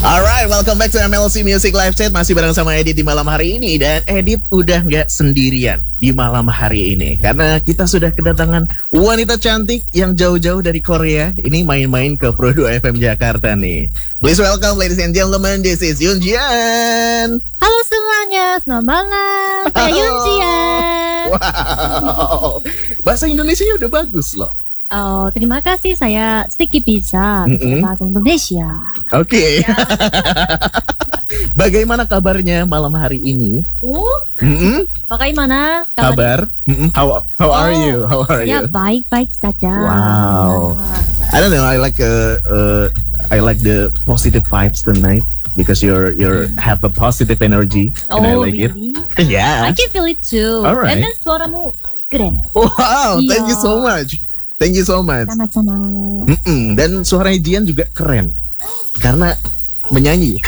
Alright, welcome back to MLC Music Live Chat. Masih bareng sama Edit di malam hari ini. Dan Edit udah gak sendirian di malam hari ini, karena kita sudah kedatangan wanita cantik yang jauh-jauh dari Korea. Ini main-main ke Pro 2 FM Jakarta nih. Please welcome ladies and gentlemen, this is Yoon Jian. Halo semuanya, selamat malam. Saya Yoon Jian. Wow, bahasa Indonesianya udah bagus loh. Oh, terima kasih, saya sedikit bisa bahasa Indonesia. Oke. Ya. Bagaimana kabarnya malam hari ini? Bagaimana kabar? How are you? How are you? Ya, baik-baik saja. Wow. I don't know. I like the positive vibes tonight because you're have a positive energy and I like really? it. Yeah. I can feel it too. Alright. And then suaramu keren. Wow, thank you so much. Thank you so much. Sama-sama. Dan suara Jian juga keren karena menyanyi.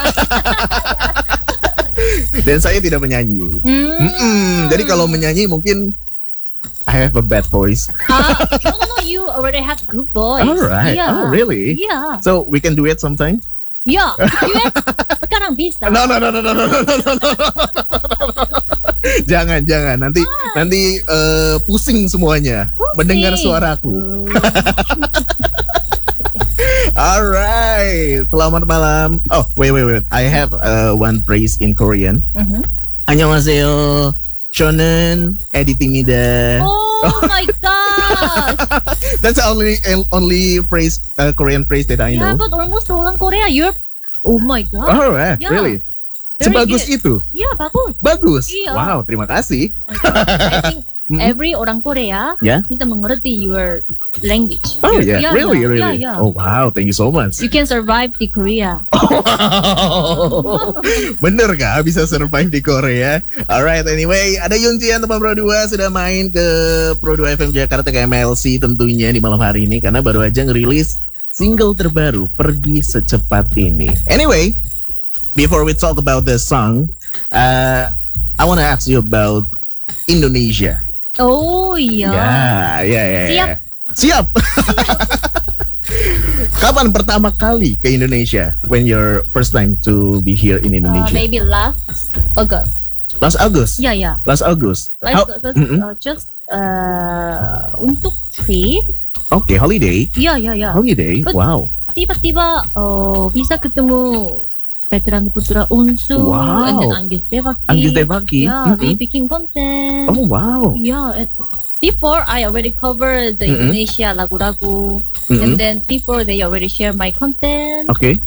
Dan saya tidak menyanyi. Jadi kalau menyanyi mungkin I have a bad voice. No, you already have good voice. Alright. Yeah. Oh, really? Yeah. So we can do it sometime? Yeah. Duet sekarang bisa. No. Jangan nanti pusing semuanya mendengar suaraku. Alright, selamat malam. Oh wait, I have one phrase in Korean. 안녕하세요, 저는 에디입니다. Oh my gosh. That's the only phrase, Korean phrase that I know. Yeah, but almost all in Korea. You're. Oh my god. Alright, Yeah. really? Very Sebagus good. itu? Yeah, bagus. Bagus. Iya. Wow, terima kasih. I think every orang Korea Yeah? bisa mengerti your language. Oh yeah, really. Yeah. Oh wow, thank you so much. You can survive di Korea. Wow. Bener gak bisa survive di Korea? Alright, anyway, ada Yoon Jian teman Pro 2 sudah main ke Pro 2 FM Jakarta ke MLC tentunya di malam hari ini karena baru aja ngerilis single terbaru Pergi Secepat Ini. Anyway, before we talk about the song, I want to ask you about Indonesia. Oh iya. Yeah. Siap. Kapan pertama kali ke Indonesia? When your first time to be here in Indonesia? Maybe last August. Last August. Yeah. Last August. Just untuk trip. Okay, holiday. Yeah. Holiday. But Wow. Tiba-tiba bisa ketemu Veteran Putra Unsu, Wow. and then Anggis Devaki. Yeah, they bikin content. Oh wow. Yeah, before I already covered the Indonesia lagu-lagu, and then before they already share my content. Okay.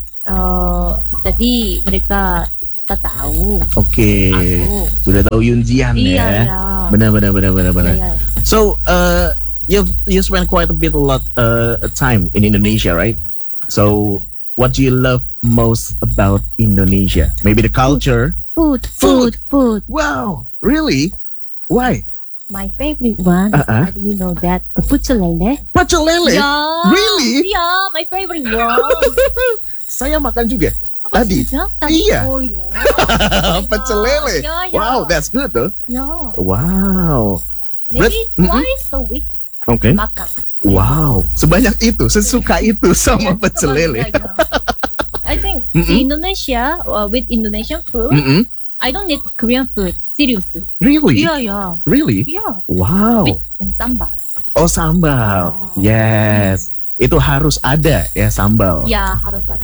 Jadi mereka tak tahu. Okay. Aku. Sudah tahu Yoon Jian ya. Iya. Benar. Iya. So, you spent quite a lot time in Indonesia, right? So, what do you love most about Indonesia? Maybe the culture. Food. Wow, really? Why? My favorite one. How do you know that? The pecel lele. Pecel lele? Yeah. Really? Yeah, my favorite one. Saya makan juga tadi. Iya. Oh iya. Pecel lele. Yeah. Wow, that's good though. Yeah. Wow. Maybe twice a week. Okay. Makan. Wow, sebanyak itu, sesuka itu sama pecel lele. I think di Indonesia, with Indonesian food, I don't need Korean food. Serious. Really? Yeah. Really? Yeah. Wow. With and sambal. Oh, sambal. Yes. Itu harus ada ya sambal. Ya, harus ada.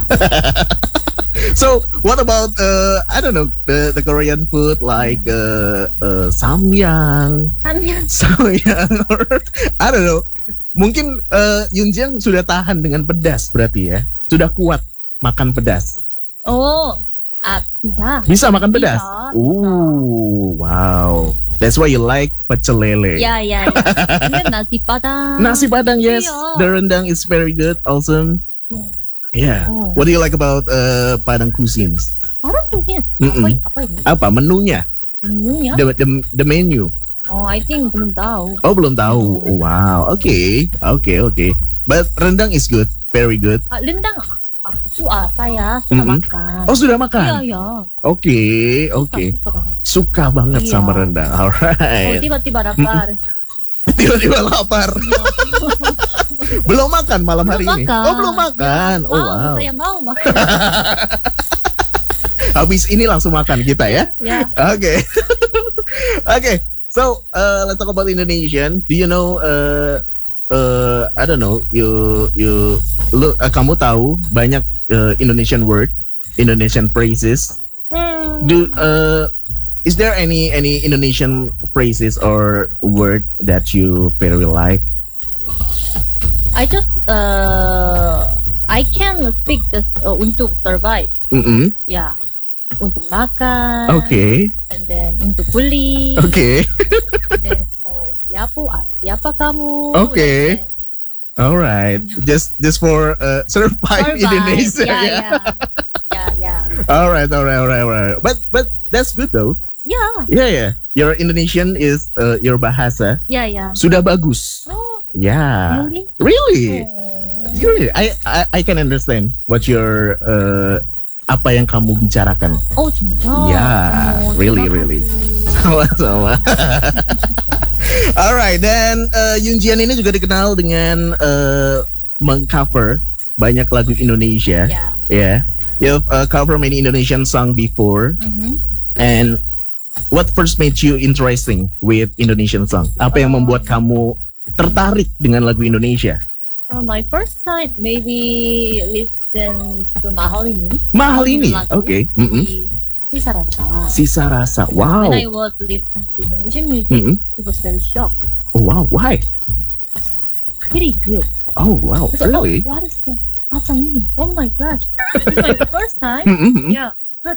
So, what about I don't know the Korean food like samyang, or I don't know. Mungkin Yoon Jian sudah tahan dengan pedas berarti ya. Sudah kuat makan pedas. Oh, bisa. Bisa makan pedas? Bisa. Wow. That's why you like pecel lele. Ya. Then nasi padang. Nasi padang, yes. Iya. The rendang is very good, awesome. Yeah. Oh. What do you like about Padang cuisines? Padang cuisine. Apa ini? Apa menunya? Menunya? The menu. Oh, I think belum tahu. Oh, belum tahu. Oh, wow. Okay. But rendang is good, very good. Rendang saya suka makan. Oh, sudah makan? Iya. Oke. Suka banget sama rendang. Alright. Oh, tiba-tiba lapar. Tiba-tiba lapar. Belum makan malam hari ini. makan. Oh, belum makan. Ya, Oh, mau, wow. saya mau makan. Habis ini langsung makan kita ya. Ya. Okay. Okay. So, let's talk about Indonesian. Do you know I don't know, kamu tahu banyak Indonesian word, Indonesian phrases. Is there any Indonesian phrases or word that you very like? I just I can speak this untuk survive. Ya, untuk makan. Okay. And then untuk beli. Okay. And then siapa kamu? Okay. All right. Just for survive Indonesia. Yeah. All right. But that's good though. Yeah. Your Indonesian is your bahasa Yeah. sudah bagus. Oh, Yeah. really? Really? I can understand what your apa yang kamu bicarakan. Oh, cinta. Yeah, really. Sama-sama. Alright, dan Yunjian ini juga dikenal dengan mengcover banyak lagu Indonesia. Yeah. You've covered many Indonesian song before. And what first made you interesting with Indonesian song? Apa yang membuat kamu tertarik dengan lagu Indonesia? My first time maybe listen to Mahal ini. Okay. Sisa Rasa. Sisa Rasa. Wow. When I was listening to Indonesian music, it was very shocked. Oh wow, why? Pretty good. Oh wow, really? What is that? Apa ini? Oh my gosh. It's my first time. Yeah. But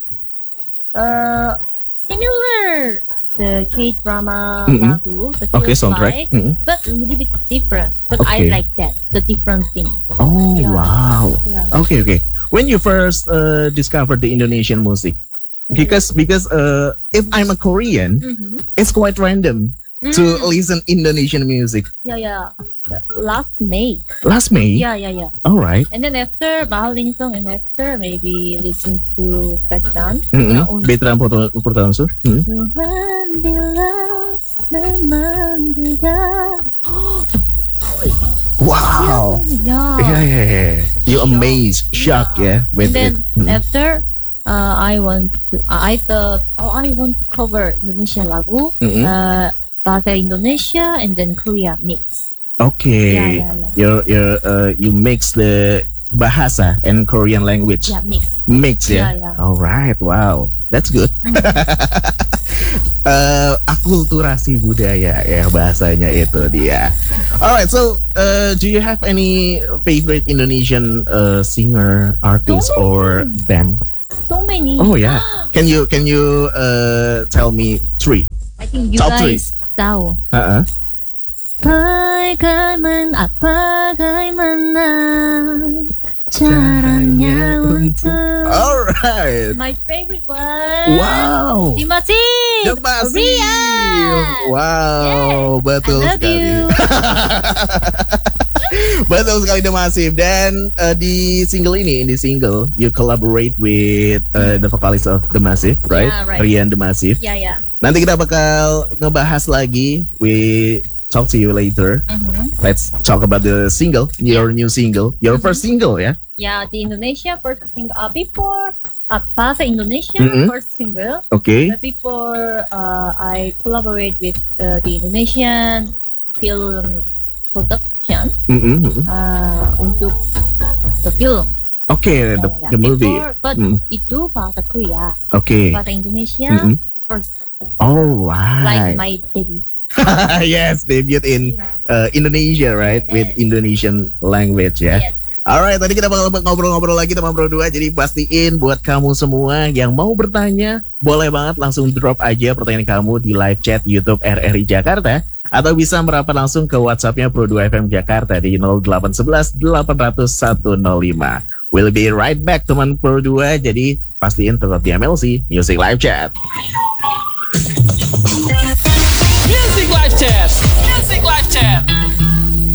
similar the K-drama lagu, the soundtrack. But a little bit different. But I like that, the different thing. Oh wow. Yeah. Okay. When you first discovered the Indonesian music, because if I'm a Korean, it's quite random to listen Indonesian music. Yeah. Last May. Last May? Yeah. All right. And then after Mahal ini song, and after maybe listen to Background. Betran Purtansu. Tuhan bila memang tidak. Wow. Yeah. You amazed, shocked, yeah. And then after I thought I want to cover Indonesian lagu, bahasa Indonesia and then Korea mix. Okay. Yeah. You mix the bahasa and Korean language. Yeah, Mix, yeah. All right. Wow. That's good. Akulturasi budaya ya bahasanya itu dia. Alright, so do you have any favorite Indonesian singer, artist, or band? So many. Oh yeah. Can you tell me three? I think you Top guys tahu. Bagaimana caranya untuk. Alright. My favorite one. Wow. Dimasif. Wow, betul sekali. Betul sekali Dimasif. Dan di single you collaborate with the vocalist of Dimasif, right? Yeah, right. Rian Dimasif. Yeah. Nanti kita bakal ngebahas lagi. We talk to you later. Let's talk about the single, your new single, your first single, yeah? Yeah, the Indonesia first single. Before bahasa Indonesia first single. Okay. But before I collaborate with the Indonesian film production untuk the film. Okay, the movie. Before, but itu bahasa Korea. Okay. Bahasa Indonesia first. All right. Like my debut. Yes, debut in Indonesia, right? With Indonesian language, ya. Yes. Alright, tadi kita bakal ngobrol-ngobrol lagi teman Pro 2. Jadi pastiin buat kamu semua yang mau bertanya, boleh banget langsung drop aja pertanyaan kamu di live chat YouTube RRI Jakarta, atau bisa merapat langsung ke WhatsApp-nya Pro 2 FM Jakarta di 0811 800 105. We'll be right back teman Pro 2. Jadi pastiin tetap di MLC Music Live Chat.